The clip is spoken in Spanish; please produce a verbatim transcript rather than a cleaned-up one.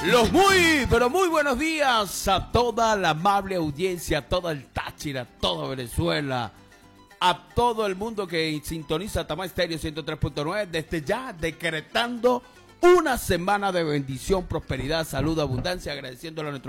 Los muy, pero muy buenos días a toda la amable audiencia, a todo el Táchira, a toda Venezuela, a todo el mundo que sintoniza Tamá Estéreo ciento tres punto nueve, desde ya decretando una semana de bendición, prosperidad, salud, abundancia, agradeciéndole a nuestro